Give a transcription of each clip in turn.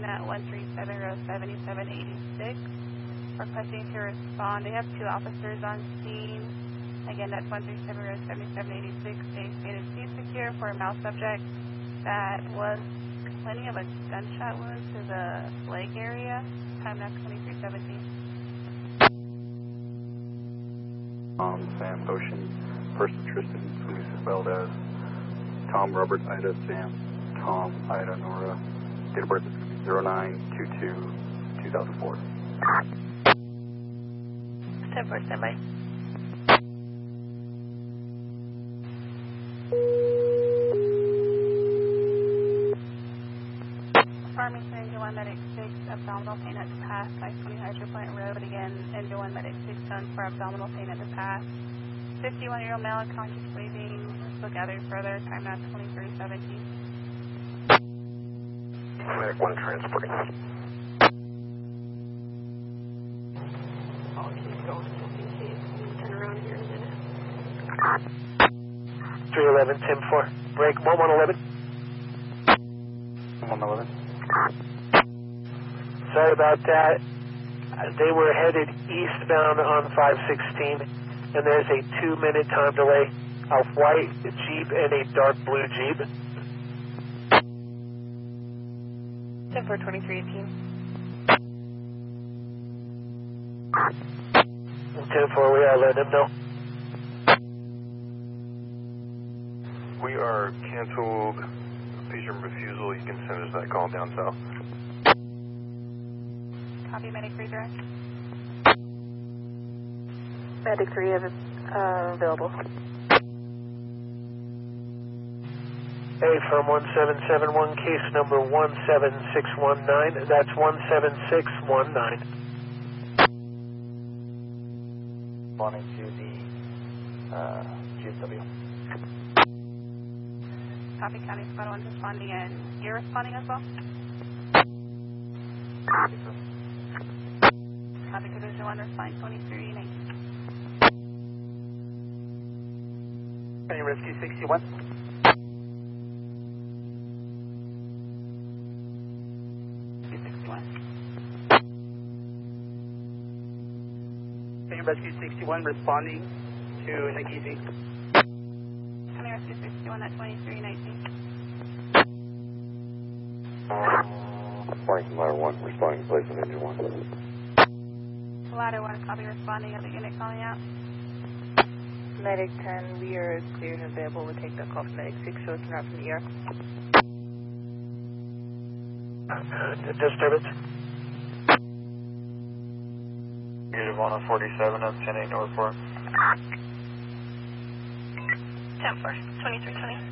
at 137 row 7786, requesting to respond. They have 2 officers on scene. Again, that's 137 row 7786. They stated seat secure for a male subject that was complaining of a gunshot wound to the leg area. Time that's 2317. Sam Ocean, person Tristan, police spelled as Tom Robert Ida Sam, Tom Ida Nora, date of birth is 09/22/2004. 10-4, standby. Farmington, Engine 1 Medic 6, abdominal pain at the pass, 520 Hydro Point Road. Again, Engine 1 Medic 6 done for abdominal pain at the pass. 51-year-old male, conscious breathing, still gathering further, time now 2317. Medic 1 transporting. I'll keep going just in case. Turn around here in a minute. 311, 10-4, break 1111. 1111. Sorry about that. They were headed eastbound on 516, and there's a 2-minute time delay. A white Jeep and a dark blue Jeep. 10-4, 2318. 10-4, we are letting them know. We are canceled. Patient refusal. You can send us that call down south. Copy, Medic 3 direct. Medic 3 is available. Hey, from 1771, case number 17619. That's 17619. Responding to the GSW. Copy, County Squad 1 responding, and you're responding as well? Copy, Division 1 responding 2319. Any Rescue 61? Rescue 61 responding to Nikki. County Rescue 61 at 2319. Flank Ladder 1, responding to place on Engine 1. Ladder 1, copy, responding. Other unit calling out. Medic 10, we are cleared and available. We'll take the call from Medic 6, so it's not from the ER. Disturbance. Negative 1 on 47 on 10-8 North 4. 10-4, 2320.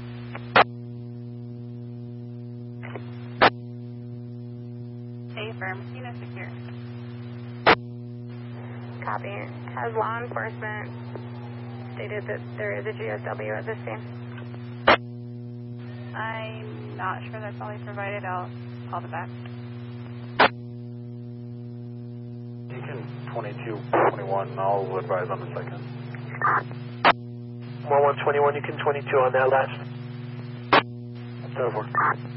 Affirm, unit secure. Copy. Has law enforcement stated that there is a GSW at this scene? I'm not sure that's all he provided. I'll call the back. You can 2221, I'll advise on the second. 1121, you can 22 on that last. 10-4.